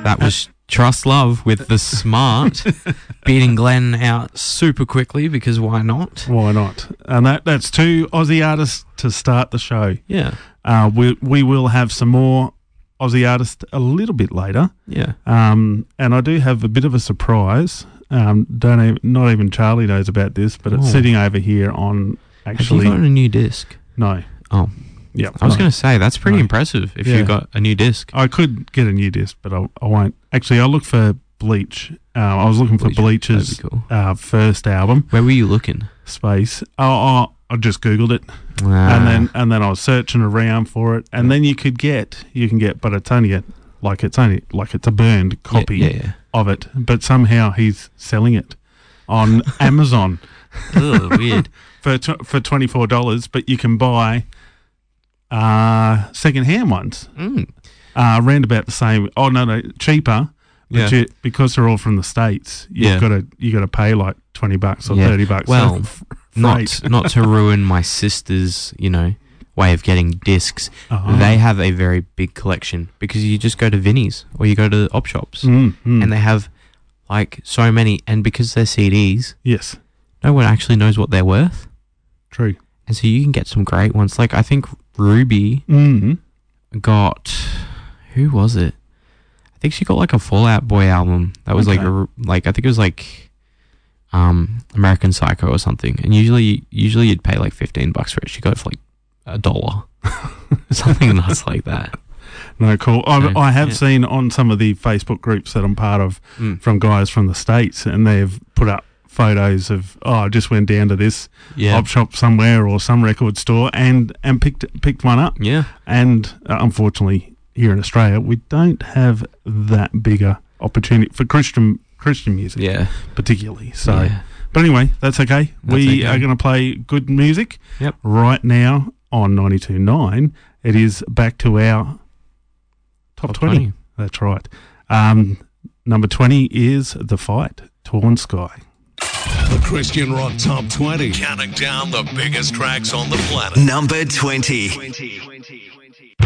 That was Trust Love with The Smart, beating Glenn out super quickly because why not? Why not? And that's two Aussie artists to start the show. Yeah. We will have some more Aussie artists a little bit later. Yeah. And I do have a bit of a surprise. Not even Charlie knows about this, but it's sitting over here on actually. Have you got a new disc? No. Oh. Yeah. I was going to say, that's pretty impressive if you got a new disc. I could get a new disc, but I won't. Actually, I'll look for Bleach. I was looking for Bleach's first album. Where were you looking? Space. I just Googled it, and then I was searching around for it, and then you can get, but it's only a burned copy of it, but somehow he's selling it on Amazon. Oh, weird. for $24, but you can buy second-hand ones. Around about the same. Oh no, cheaper. But because they're all from the States, you got to pay like $20 or $30. Well, not to ruin my sister's, way of getting discs. They have a very big collection because you just go to Vinnie's or you go to op shops and they have like so many, and because they're CDs, yes, no one actually knows what they're worth. True. And so you can get some great ones. Like I think Ruby got, who was it? I think she got like a Fall Out Boy album. That was I think it was like American Psycho or something. And usually you'd pay like $15 for it. She got it for like $1. Something nuts like that. No, cool. I have seen on some of the Facebook groups that I'm part of from guys from the States, and they've put up photos of, I just went down to this op shop somewhere or some record store and picked one up. Yeah. And unfortunately, here in Australia, we don't have that bigger opportunity for Christian music, particularly. So, but anyway, that's okay. We are going to play good music right now on 92.9. It is back to our top 20. That's right. Number 20 is The Fight, Torn Sky. The Christian Rock Top 20. Counting down the biggest tracks on the planet. Number 20.